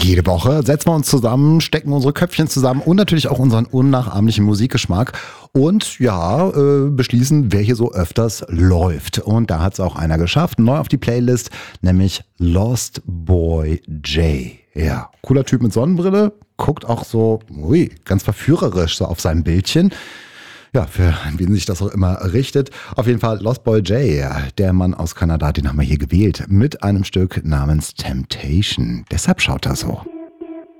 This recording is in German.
Jede Woche setzen wir uns zusammen, stecken unsere Köpfchen zusammen und natürlich auch unseren unnachahmlichen Musikgeschmack und beschließen, wer hier so öfters läuft. Und da hat es auch einer geschafft, neu auf die Playlist, nämlich Lost Boy J. Ja, cooler Typ mit Sonnenbrille, guckt auch so ganz verführerisch so auf sein Bildchen. Ja, für wen sich das auch immer richtet. Auf jeden Fall Lost Boy J, der Mann aus Kanada, den haben wir hier gewählt, mit einem Stück namens Temptation. Deshalb schaut er so.